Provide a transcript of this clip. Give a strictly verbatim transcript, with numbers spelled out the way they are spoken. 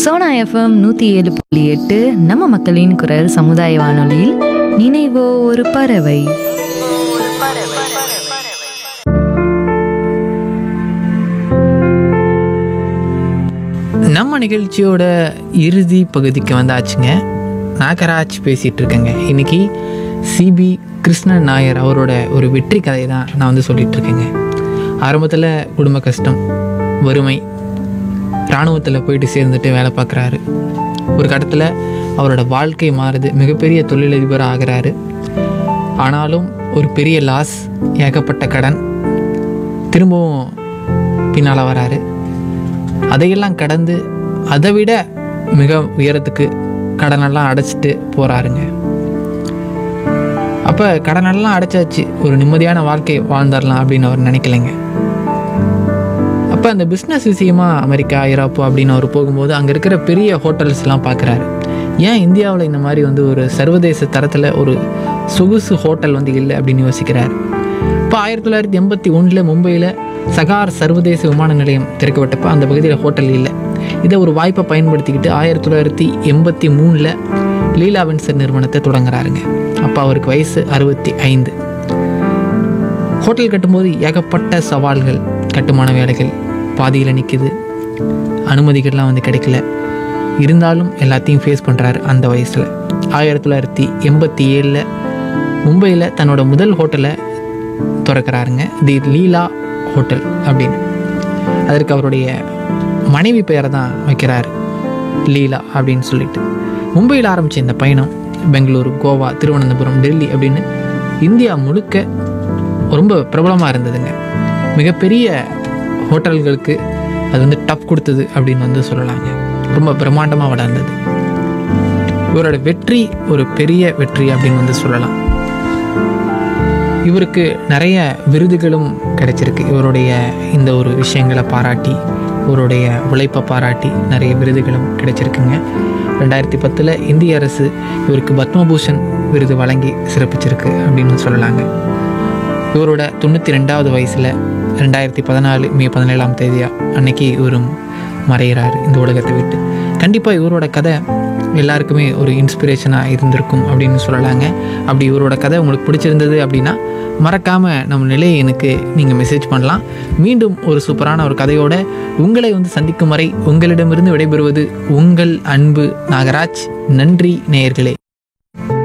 Sona FM நூற்றி ஏழு புள்ளி எட்டு நம்ம மக்களின் குரல் சமுதாய வானொலியில் நினைவோ ஒரு பறவை. நம்ம நிகழ்ச்சியோட இறுதி பகுதிக்கு வந்தாச்சுங்க. நாகராஜ் பேசிகிட்டு இருக்கேங்க. இன்றைக்கி சிபி கிருஷ்ணன் நாயர் அவரோட ஒரு வெற்றி கதையை தான் நான் வந்து சொல்லிகிட்டு இருக்கேங்க. ஆரம்பத்தில் குடும்ப கஷ்டம், வறுமை, இராணுவத்தில் போயிட்டு சேர்ந்துட்டு வேலை பார்க்குறாரு. ஒரு கட்டத்தில் அவரோட வாழ்க்கை மாறுது, மிகப்பெரிய தொழிலதிபராக ஆகிறாரு. ஆனாலும் ஒரு பெரிய லாஸ், ஏகப்பட்ட கடன், திரும்பவும் பின்னால் வராரு. அதையெல்லாம் கடந்து அதை விட மிக உயரத்துக்கு கடனெல்லாம் அடைச்சிட்டு போகிறாருங்க. அப்போ கடனெல்லாம் அடைச்சாச்சு, ஒரு நிம்மதியான வாழ்க்கை வாழ்ந்துடலாம் அப்படின்னு அவர் நினைக்கலைங்க. அப்போ அந்த பிஸ்னஸ் விஷயமாக அமெரிக்கா, ஐரோப்பா அப்படின்னு அவர் போகும்போது அங்கே இருக்கிற பெரிய ஹோட்டல்ஸ்லாம் பார்க்குறாரு. ஏன் இந்தியாவில் இந்த மாதிரி வந்து ஒரு சர்வதேச தரத்தில் ஒரு சொகுசு ஹோட்டல் வந்து இல்லை அப்படின்னு யோசிக்கிறார். இப்போ ஆயிரத்தி தொள்ளாயிரத்தி எண்பத்தி ஒன்றில் மும்பையில் சகார் சர்வதேச விமான நிலையம் திறக்கப்பட்டப்போ அந்த பகுதியில் ஹோட்டல் இல்லை. இதை ஒரு வாய்ப்பை பயன்படுத்திக்கிட்டு ஆயிரத்தி தொள்ளாயிரத்தி எண்பத்தி மூணில் லீலா வின்சர் நிறுவனத்தை தொடங்குறாருங்க. அப்போ அவருக்கு வயசு அறுபத்தி ஐந்து. ஹோட்டல் கட்டும்போது ஏகப்பட்ட சவால்கள், கட்டுமான வேலைகள் பாதியில் நிற்குது, அனுமதிகள்லாம் வந்து கிடைக்கல. இருந்தாலும் எல்லாத்தையும் ஃபேஸ் பண்ணுறாரு அந்த வயசில். ஆயிரத்தி தொள்ளாயிரத்தி எண்பத்தி ஏழில் மும்பையில் தன்னோட முதல் ஹோட்டலை திறக்கிறாருங்க, தி லீலா ஹோட்டல் அப்படின்னு. அதற்கு அவருடைய மனைவி பெயரை தான் வைக்கிறார், லீலா அப்படின்னு சொல்லிட்டு. மும்பையில் ஆரம்பித்த இந்த பயணம் பெங்களூரு, கோவா, திருவனந்தபுரம், டெல்லி அப்படின்னு இந்தியா முழுக்க ரொம்ப பிரபலமாக இருந்ததுங்க. மிகப்பெரிய ஹோட்டல்களுக்கு அது வந்து டப் கொடுத்தது அப்படின்னு வந்து சொல்லலாங்க. ரொம்ப பிரம்மாண்டமாக வளர்ந்தது. இவரோட வெற்றி ஒரு பெரிய வெற்றி அப்படின்னு வந்து சொல்லலாம். இவருக்கு நிறைய விருதுகளும் கிடைச்சிருக்கு. இவருடைய இந்த ஒரு விஷயங்களை பாராட்டி, இவருடைய உழைப்பை பாராட்டி நிறைய விருதுகளும் கிடைச்சிருக்குங்க. ரெண்டாயிரத்தி பத்தில் இந்திய அரசு இவருக்கு பத்மபூஷன் விருது வழங்கி சிறப்பிச்சிருக்கு அப்படின்னு சொல்லலாங்க. இவரோட தொண்ணூற்றி ரெண்டாவது வயசில் ரெண்டாயிரத்தி பதினாலு மே பதினேழாம் தேதியா அன்னைக்கு இவரும் மறைகிறார் இந்த உலகத்தை விட்டு. கண்டிப்பாக இவரோட கதை எல்லாருக்குமே ஒரு இன்ஸ்பிரேஷனாக இருந்திருக்கும் அப்படின்னு சொல்லலாங்க. அப்படி இவரோட கதை உங்களுக்கு பிடிச்சிருந்தது அப்படின்னா மறக்காமல் நம்ம நிலையை எனக்கு நீங்கள் மெசேஜ் பண்ணலாம். மீண்டும் ஒரு சூப்பரான ஒரு கதையோடு உங்களை வந்து சந்திக்கும் வரை உங்களிடமிருந்து விடைபெறுவது உங்கள் அன்பு நாகராஜ். நன்றி நேயர்களே.